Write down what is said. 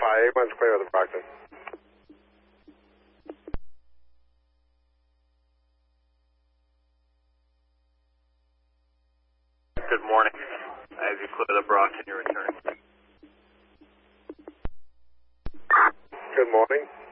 verify. 8 months clear of the Brockton. Good morning. As you clear the Brockton, you're returning. Good morning.